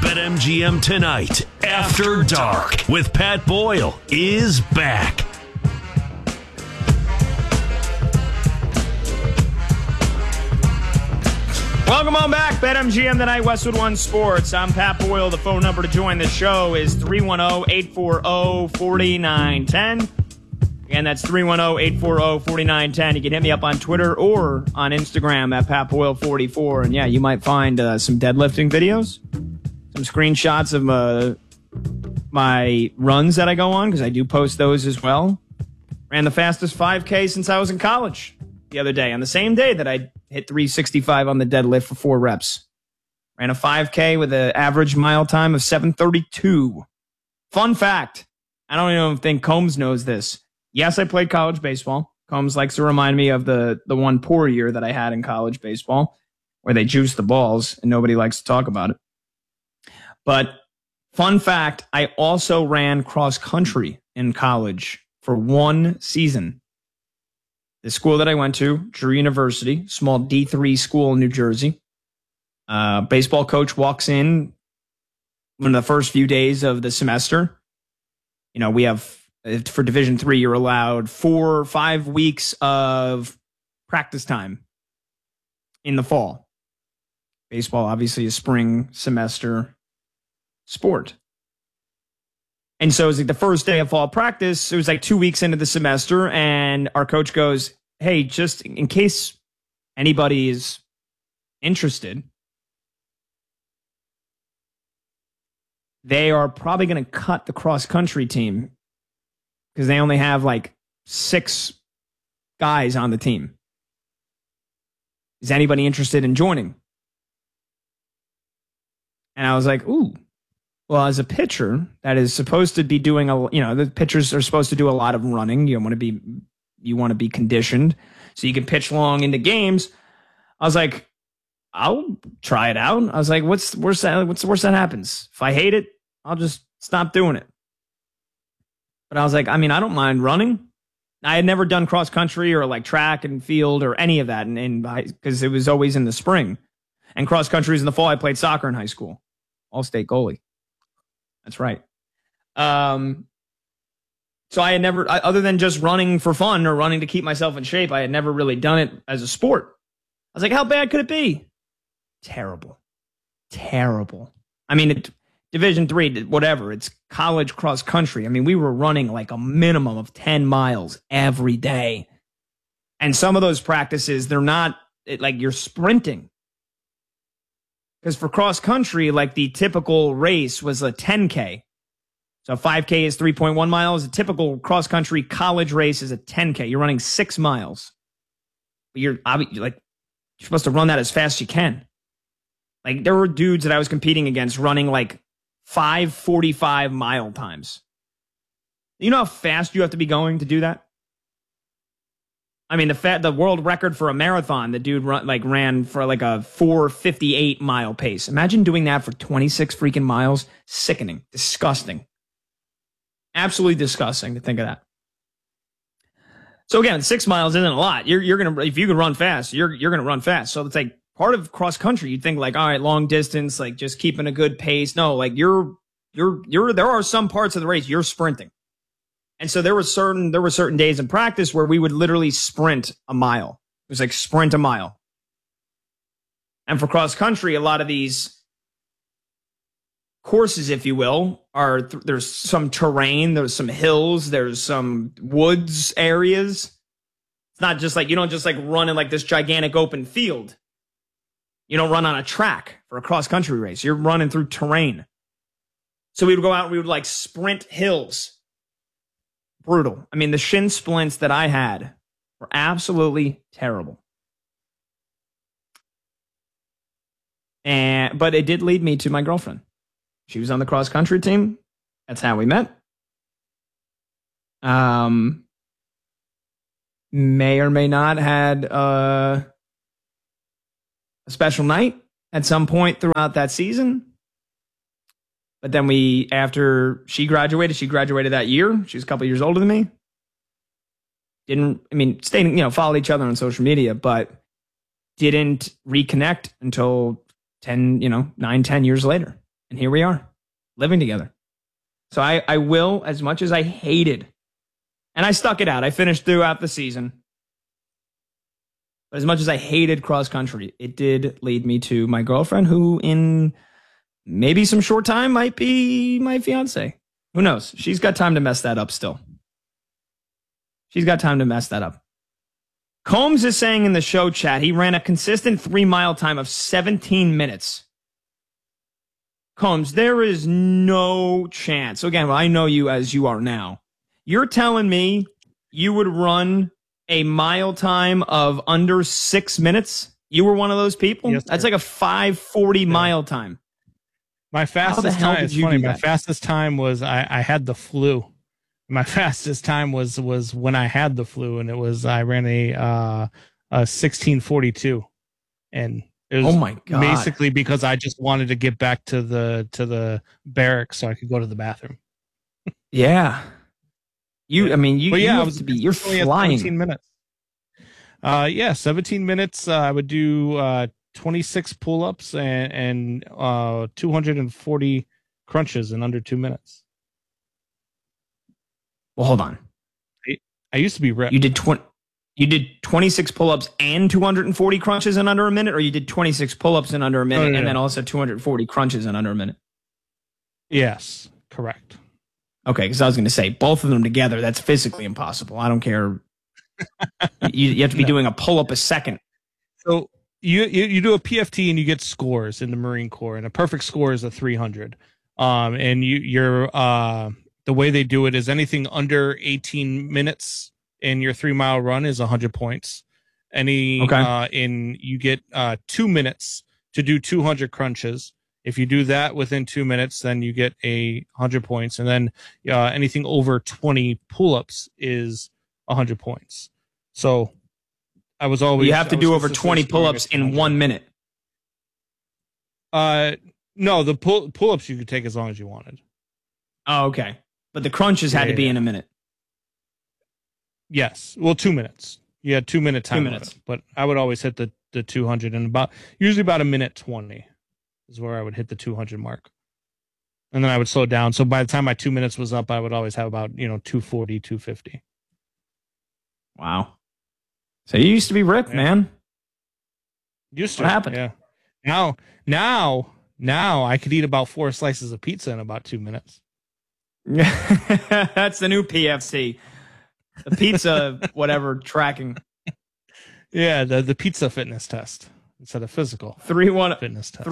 BetMGM Tonight, After Dark, with Pat Boyle, is back. Welcome on back. BetMGM Tonight, Westwood One Sports. I'm Pat Boyle. The phone number to join the show is 310-840-4910. Again, that's 310-840-4910. You can hit me up on Twitter or on Instagram at PatBoyle44. And yeah, you might find some deadlifting videos, some screenshots of my runs that I go on, because I do post those as well. Ran the fastest 5K since I was in college the other day, on the same day that I hit 365 on the deadlift for 4 reps. Ran a 5K with an average mile time of 7:32. Fun fact, I don't even think Combs knows this. Yes, I played college baseball. Combs likes to remind me of the one poor year that I had in college baseball, where they juiced the balls and nobody likes to talk about it. But fun fact, I also ran cross country in college for 1 season. The school that I went to, Drew University, small D3 school in New Jersey. Baseball coach walks in one of the first few days of the semester. You know, we have, for Division III, you're allowed 4 or 5 weeks of practice time in the fall. Baseball, obviously, a spring semester sport. And so it was like the first day of fall practice. It was like 2 weeks into the semester, and our coach goes, hey, just in case anybody is interested, they are probably going to cut the cross-country team because they only have like 6 guys on the team. Is anybody interested in joining? And I was like, ooh. Well, as a pitcher that is supposed to be doing the pitchers are supposed to do a lot of running. You want to be conditioned so you can pitch long into games. I was like, I'll try it out. I was like, what's the worst that happens? If I hate it, I'll just stop doing it. But I was like, I mean, I don't mind running. I had never done cross country or like track and field or any of that, and because it was always in the spring, and cross country was in the fall. I played soccer in high school, all-state goalie. That's right. So I had never, other than just running for fun or running to keep myself in shape, I had never really done it as a sport. I was like, how bad could it be? Terrible. I mean, Division III, whatever, it's college cross country. I mean, we were running like a minimum of 10 miles every day. And some of those practices, they're not like you're sprinting. Because for cross country, like the typical race was a 10K. So 5K is 3.1 miles. A typical cross country college race is a 10K. You're running 6 miles. But you're supposed to run that as fast as you can. Like there were dudes that I was competing against running like 5:45 mile times. You know how fast you have to be going to do that? I mean, the world record for a marathon, the dude ran for like a 4:58 mile pace. Imagine doing that for 26 freaking miles. Sickening. Disgusting. Absolutely disgusting to think of that. So again, 6 miles isn't a lot. You're gonna, if you can run fast, you're gonna run fast. So it's like part of cross country. You'd think like, all right, long distance, like just keeping a good pace. No, like there are some parts of the race you're sprinting. And so there were certain days in practice where we would literally sprint a mile. It was like sprint a mile. And for cross country, a lot of these courses, if you will, there's some terrain, there's some hills, there's some woods areas. It's not just like, you don't just like run in like this gigantic open field. You don't run on a track for a cross country race. You're running through terrain. So we would go out and we would like sprint hills. Brutal. I mean, the shin splints that I had were absolutely terrible. But it did lead me to my girlfriend. She was on the cross country team. That's how we met. May or may not had a special night at some point throughout that season. But then after she graduated that year. She was a couple years older than me. Followed each other on social media, but didn't reconnect until 10 years later. And here we are, living together. So I will, as much as I hated, and I stuck it out. I finished throughout the season. But as much as I hated cross country, it did lead me to my girlfriend, who in maybe some short time might be my fiance. Who knows? She's got time to mess that up still. She's got time to mess that up. Combs is saying in the show chat, he ran a consistent 3-mile time of 17 minutes. Combs, there is no chance. So again, I know you as you are now. You're telling me you would run a mile time of under 6 minutes? You were one of those people? Yes, that's like a 5:40 mile time. My fastest time is funny. My fastest time was I had the flu. My fastest time was when I had the flu, and it was I ran a 16:42, and it was oh my God. basically because I just wanted to get back to the barracks so I could go to the bathroom. Yeah. I was you're flying. 17 minutes. 17 minutes. I would do 26 pull-ups and 240 crunches in under 2 minutes. Well, hold on. I used to be ripped. You did 26 pull-ups and 240 crunches in under a minute, or you did 26 pull-ups in under a minute and then also 240 crunches in under a minute? Yes, correct. Okay, because I was going to say both of them together, that's physically impossible. I don't care. You have to be doing a pull-up a second. So you do a PFT and you get scores in the Marine Corps, and a perfect score is a 300. And you're the way they do it is anything under 18 minutes in your 3-mile run is 100 points. You get 2 minutes to do 200 crunches. If you do that within 2 minutes, then you get 100 points. And then anything over 20 pull-ups is 100 points. So I was always... You have to do over 20 pull-ups in 1 minute. No, the pull-ups you could take as long as you wanted. Oh, okay. But the crunches had to be in a minute. Yes. Well, 2 minutes. You had 2 minute time. 2 minutes. But I would always hit the 200 in usually about a minute 20 is where I would hit the 200 mark. And then I would slow down. So by the time my 2 minutes was up, I would always have about, 240, 250. Wow. So you used to be ripped, man. Used to. What happened? Yeah. Now I could eat about 4 slices of pizza in about 2 minutes. That's the new PFC. The pizza, whatever, tracking. Yeah, the pizza fitness test instead of physical. 310 fitness test.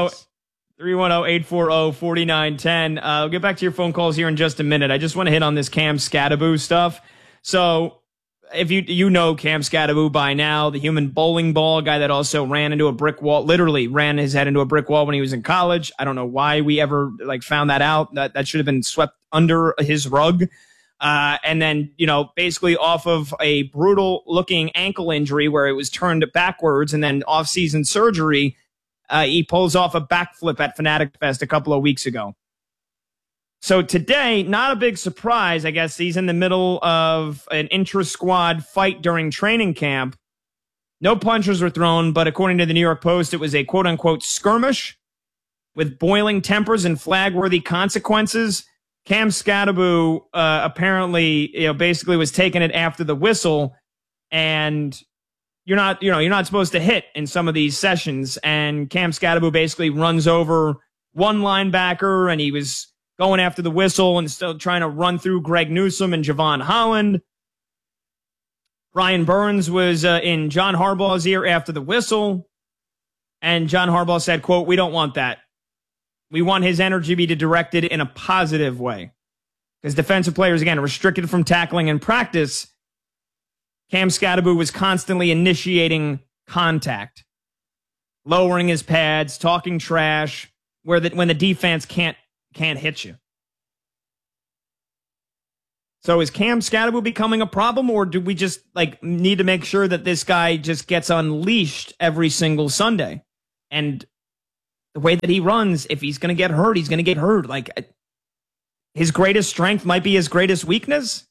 310-840-4910. I'll get back to your phone calls here in just a minute. I just want to hit on this Cam Skattebo stuff. So if you know Cam Skattebo by now, the human bowling ball guy that also ran into a brick wall, literally ran his head into a brick wall when he was in college. I don't know why we ever found that out. That should have been swept under his rug. And then, basically off of a brutal looking ankle injury where it was turned backwards and then off-season surgery, he pulls off a backflip at Fanatic Fest a couple of weeks ago. So today, not a big surprise. I guess he's in the middle of an intra-squad fight during training camp. No punches were thrown, but according to the New York Post, it was a quote-unquote skirmish with boiling tempers and flag-worthy consequences. Cam Skattebo apparently, basically was taking it after the whistle, and you're not supposed to hit in some of these sessions. And Cam Skattebo basically runs over one linebacker, and he was going after the whistle and still trying to run through Greg Newsome and Javon Holland. Brian Burns was in John Harbaugh's ear after the whistle, and John Harbaugh said, quote, "We don't want that. We want his energy to be directed in a positive way." Because defensive players, again, are restricted from tackling in practice. Cam Skattebo was constantly initiating contact, lowering his pads, talking trash, when the defense can't hit you. So is Cam Skattebo becoming a problem, or do we just need to make sure that this guy just gets unleashed every single Sunday? And the way that he runs, if he's going to get hurt, he's going to get hurt. His greatest strength might be his greatest weakness.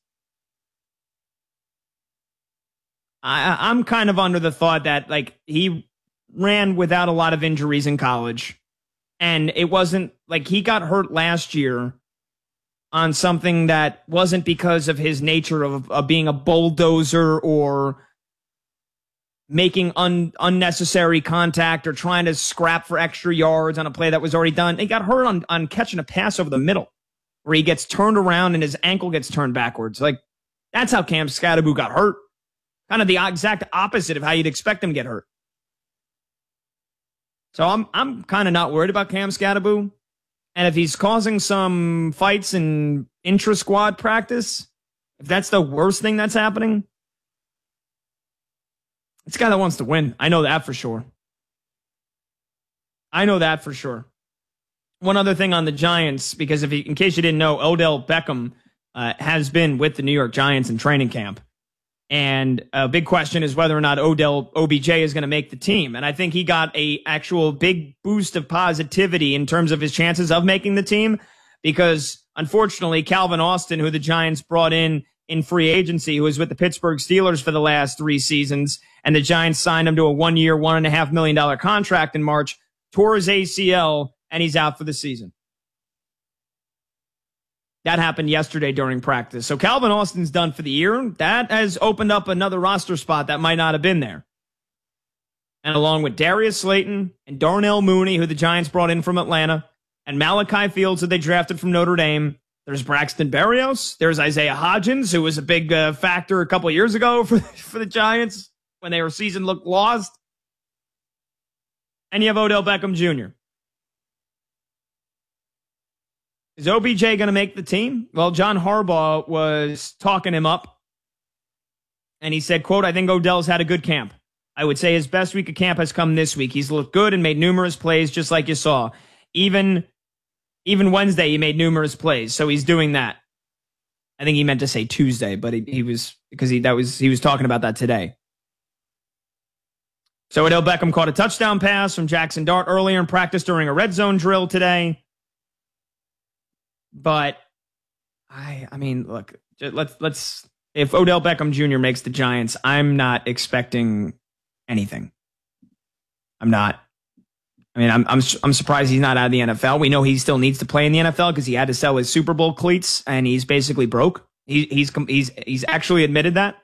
I'm kind of under the thought that he ran without a lot of injuries in college, And it wasn't like he got hurt last year on something that wasn't because of his nature of being a bulldozer or making unnecessary contact or trying to scrap for extra yards on a play that was already done. He got hurt on catching a pass over the middle where he gets turned around and his ankle gets turned backwards. Like, that's how Cam Skattebo got hurt. Kind of the exact opposite of how you'd expect him to get hurt. So I'm kind of not worried about Cam Skattebo. And if he's causing some fights in intra-squad practice, if that's the worst thing that's happening, it's a guy that wants to win. I know that for sure. One other thing on the Giants, because in case you didn't know, Odell Beckham has been with the New York Giants in training camp. And a big question is whether or not OBJ is going to make the team. And I think he got a actual big boost of positivity in terms of his chances of making the team, because unfortunately, Calvin Austin, who the Giants brought in free agency, who was with the Pittsburgh Steelers for the last 3 seasons, and the Giants signed him to a 1-year, $1.5 million contract in March, tore his ACL, and he's out for the season. That happened yesterday during practice. So Calvin Austin's done for the year. That has opened up another roster spot that might not have been there. And along with Darius Slayton and Darnell Mooney, who the Giants brought in from Atlanta, and Malachi Fields, who they drafted from Notre Dame, there's Braxton Berrios. There's Isaiah Hodgins, who was a big factor a couple years ago for the Giants when their season looked lost. And you have Odell Beckham Jr. Is OBJ going to make the team? Well, John Harbaugh was talking him up, and he said, quote, "I think Odell's had a good camp. I would say his best week of camp has come this week. He's looked good and made numerous plays, just like you saw. Even Wednesday, he made numerous plays, so he's doing that." I think he meant to say Tuesday, but he was talking about that today. So Odell Beckham caught a touchdown pass from Jackson Dart earlier in practice during a red zone drill today. But I mean, look, let's if Odell Beckham Jr. makes the Giants, I'm not expecting anything. I'm not. I mean, I'm surprised he's not out of the NFL. We know he still needs to play in the NFL because he had to sell his Super Bowl cleats and he's basically broke. He's actually admitted that.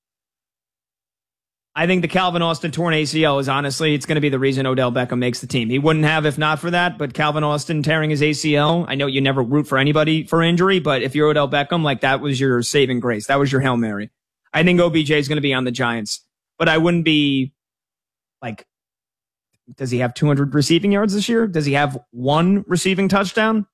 I think the Calvin Austin torn ACL is honestly, it's going to be the reason Odell Beckham makes the team. He wouldn't have if not for that, but Calvin Austin tearing his ACL, I know you never root for anybody for injury, but if you're Odell Beckham, like that was your saving grace. That was your Hail Mary. I think OBJ is going to be on the Giants, but I wouldn't be like, does he have 200 receiving yards this year? Does he have 1 receiving touchdown?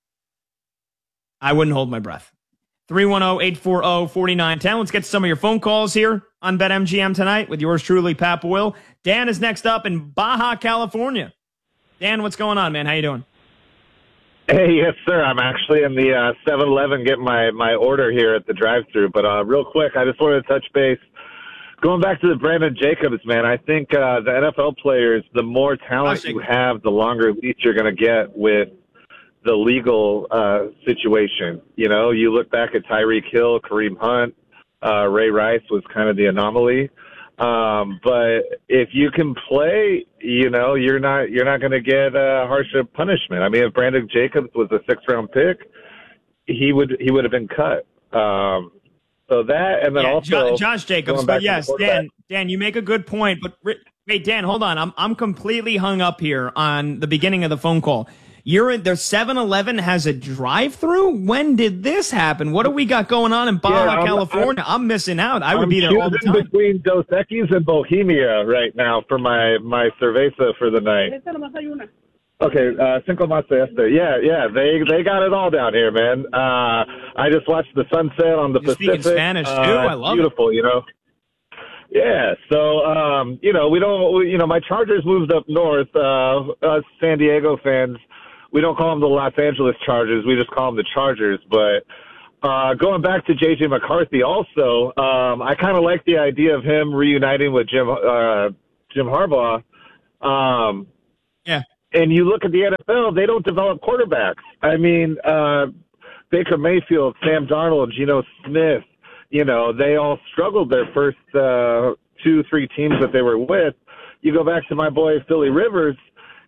I wouldn't hold my breath. 310-840-4910. Let's get to some of your phone calls here on BetMGM tonight with yours truly, Pat Boyle. Dan is next up in Baja, California. Dan, what's going on, man? How you doing? Hey, yes, sir. I'm actually in the 7-Eleven getting my order here at the drive-thru. But real quick, I just wanted to touch base. Going back to the Brandon Jacobs, man, I think the NFL players, the more talent you have, the longer leash you're going to get with the legal situation. You know, you look back at Tyreek Hill, Kareem Hunt, Ray Rice was kind of the anomaly. But if you can play, you know, you're not going to get a harsher punishment. I mean, if Brandon Jacobs was a 6th-round pick, he would have been cut. So that, and then also Josh Jacobs. But yes, Dan, you make a good point. But wait, Dan, hold on. I'm completely hung up here on the beginning of the phone call. Their 7-Eleven has a drive-through? When did this happen? What do we got going on in Baja, California? I'm missing out. I would be there all the time. I'm between Dos Equis and Bohemia right now for my cerveza for the night. Okay, Cinco Más de Este. Yeah, they got it all down here, man. I just watched the sunset on the Pacific. Speaking Spanish too, I love beautiful, it. You know. Yeah, so you know, my Chargers moved up north. Us San Diego fans, we don't call them the Los Angeles Chargers. We just call them the Chargers. But going back to J.J. McCarthy also, I kind of like the idea of him reuniting with Jim Harbaugh. Yeah. And you look at the NFL, they don't develop quarterbacks. I mean, Baker Mayfield, Sam Darnold, Geno Smith, you know, they all struggled their first 2-3 teams that they were with. You go back to my boy Philly Rivers,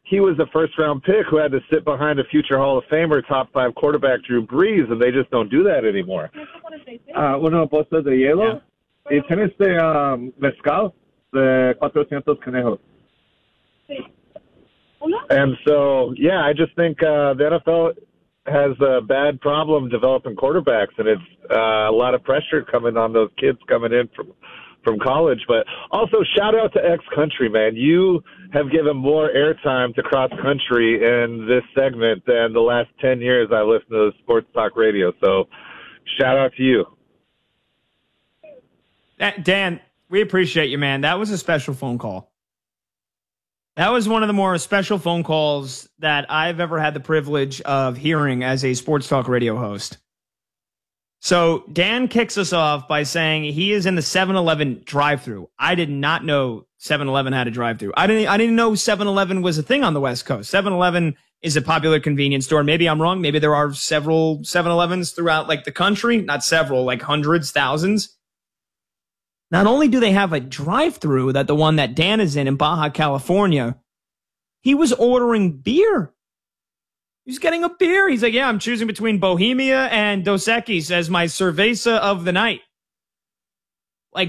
he was a first-round pick who had to sit behind a future Hall of Famer, top 5 quarterback Drew Brees, and they just don't do that anymore. Uno postre de hielo y tienes mezcal de 400 conejos. And so, yeah, I just think the NFL has a bad problem developing quarterbacks, and it's a lot of pressure coming on those kids coming in from college. But also, shout out to X Country, man. You have given more airtime to cross country in this segment than the last 10 years I listened to sports talk radio. So, shout out to you. Dan, we appreciate you, man. That was a special phone call. That was one of the more special phone calls that I've ever had the privilege of hearing as a sports talk radio host. So Dan kicks us off by saying he is in the 7-Eleven drive-thru. I did not know 7-Eleven had a drive-thru. I didn't know 7-Eleven was a thing on the West Coast. 7-Eleven is a popular convenience store. Maybe I'm wrong. Maybe there are several 7-Elevens throughout like the country. Not several, like hundreds, thousands. Not only do they have a drive-thru, that the one that Dan is in Baja California, he was ordering beer. He's getting a beer. He's like, yeah, I'm choosing between Bohemia and Dos Equis as my cerveza of the night. Like,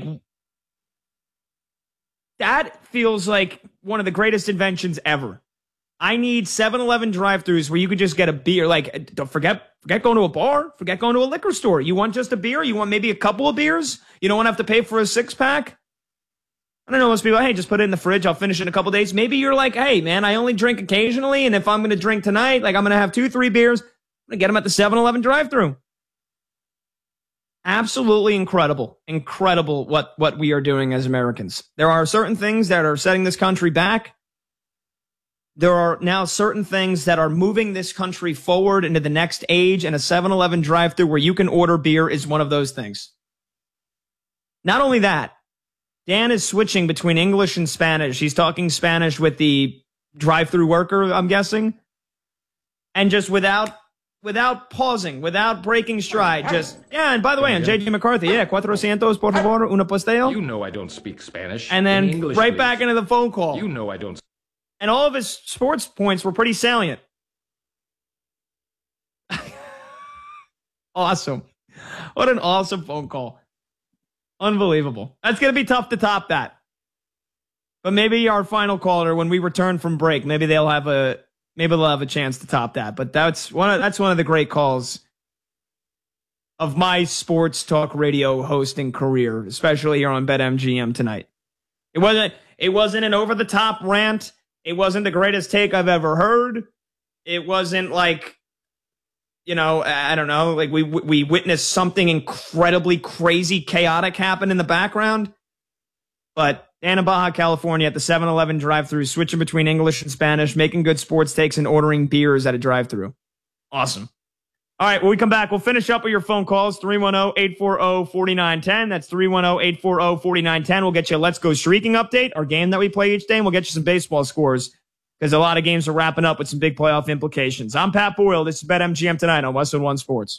that feels like one of the greatest inventions ever. I need 7-Eleven drive-thrus where you could just get a beer. Like, don't forget going to a bar. Forget going to a liquor store. You want just a beer? You want maybe a couple of beers? You don't want to have to pay for a 6-pack? I don't know, most people, hey, just put it in the fridge. I'll finish it in a couple of days. Maybe you're like, hey, man, I only drink occasionally, and if I'm going to drink tonight, like I'm going to have 2-3 beers, I'm going to get them at the 7-Eleven drive-thru. Absolutely incredible. Incredible what we are doing as Americans. There are certain things that are setting this country back. There are now certain things that are moving this country forward into the next age, and a 7-Eleven drive-thru where you can order beer is one of those things. Not only that, Dan is switching between English and Spanish. He's talking Spanish with the drive-thru worker, I'm guessing. And just without pausing, without breaking stride, just, yeah, and by the way, on JJ McCarthy, yeah, 400, por favor, una posteo. You know I don't speak Spanish. And then English, right please. back into the phone call. You know I don't. And all of his sports points were pretty salient. Awesome. What an awesome phone call. Unbelievable. That's going to be tough to top that. But maybe our final caller, when we return from break, maybe they'll have a chance to top that. But that's one of the great calls of my sports talk radio hosting career, especially here on BetMGM tonight. It wasn't an over the top rant. It wasn't the greatest take I've ever heard. It wasn't like, you know, I don't know, like we witnessed something incredibly crazy, chaotic happen in the background. But Dan in Baja California at the 7-Eleven drive-thru, switching between English and Spanish, making good sports takes, and ordering beers at a drive-thru. Awesome. All right, when we come back, we'll finish up with your phone calls, 310-840-4910. That's 310-840-4910. We'll get you a Let's Go Streaking update, our game that we play each day, and we'll get you some baseball scores because a lot of games are wrapping up with some big playoff implications. I'm Pat Boyle. This is BetMGM tonight on Westwood One Sports.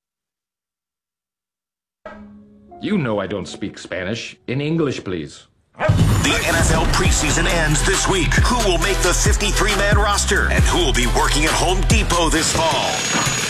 You know I don't speak Spanish. In English, please. The NFL preseason ends this week. Who will make the 53-man roster? And who will be working at Home Depot this fall?